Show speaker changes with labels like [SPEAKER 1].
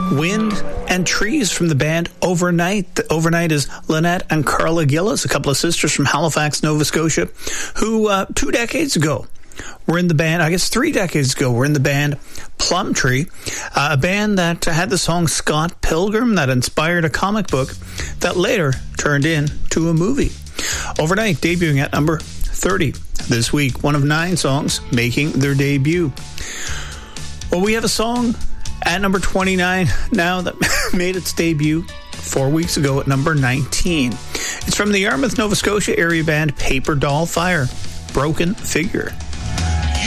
[SPEAKER 1] Wind and Trees from the band Overnight. The Overnight is Lynette and Carla Gillis, a couple of sisters from Halifax, Nova Scotia, who 2 decades ago were in the band, I guess 3 decades ago, were in the band Plumtree, a band that had the song Scott Pilgrim that inspired a comic book that later turned into a movie. Overnight debuting at number 30 this week, one of 9 songs making their debut. Well, we have a song at number 29 now that made its debut 4 weeks ago at number 19. It's from the Yarmouth, Nova Scotia area band Paper Doll Fire, Broken Figure.